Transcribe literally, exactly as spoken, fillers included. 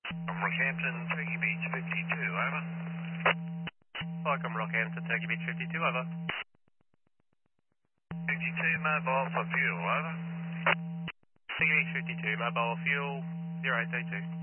From Rockhampton, Turkey Beach fifty-two, over. Welcome, Rockhampton, Turkey Beach fifty-two, over. fifty-two, mobile for fuel, over. Turkey Beach fifty-two, mobile fuel, zero eight eight two.